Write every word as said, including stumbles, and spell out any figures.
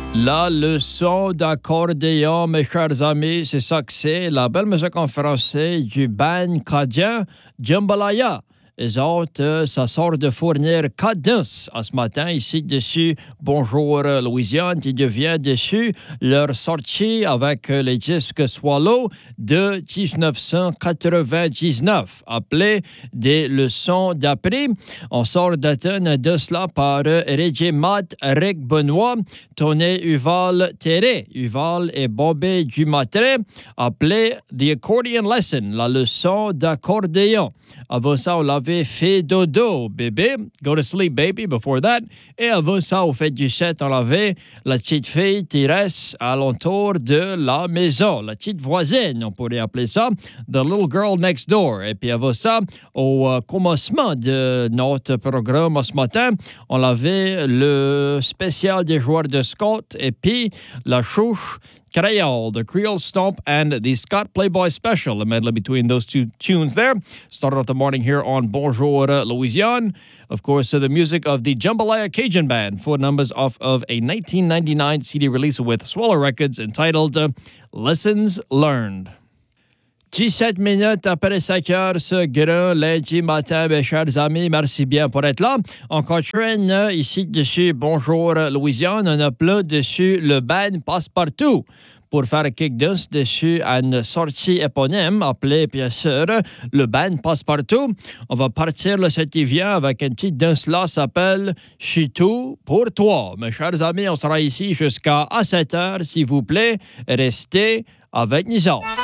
La leçon d'accordéon, mes chers amis, c'est ça que c'est. La belle musique en français du band canadien Jambalaya. Les autres, euh, ça sort de fournir Cadence à ce matin, ici dessus. Bonjour euh, Louisiane, qui devient dessus leur sortie avec euh, les disques Swallow de dix-neuf cent quatre-vingt-dix-neuf, appelé Des leçons d'appris. On sort d'Athènes de cela par euh, Reggie Matt, Rick Benoît, Tony Uval Terré, Uval et Bobby Dumatré, appelé The Accordion Lesson, la leçon d'accordéon. Avant ça, on l'avait fait dodo, bébé. Go to sleep, baby, before that. Et avant ça, au fait du set, on l'avait la petite fille qui reste alentour de la maison. La petite voisine, on pourrait appeler ça. The little girl next door. Et puis avant ça, au euh, commencement de notre programme ce matin, on avait le spécial des joueurs de Scott et puis la chouche Creole, the Creole Stomp, and the Scott Playboy Special, a medley between those two tunes there. Started off the morning here on Bonjour Louisiane. Of course, uh, the music of the Jambalaya Cajun Band, four numbers off of a nineteen ninety-nine C D release with Swallow Records entitled uh, Lessons Learned. dix-sept minutes après cinq heures, ce grand lundi matin, mes chers amis. Merci bien pour être là. On continue euh, ici dessus Bonjour Louisiane. On a plein dessus le band Passe-Partout pour faire kick dance dessus une sortie éponyme appelée, bien sûr, le band Passe-Partout. On va partir le set qui vient avec une petite danse là, s'appelle « Je suis tout pour toi ». Mes chers amis, on sera ici jusqu'à sept heures, s'il vous plaît. Restez avec nous autres.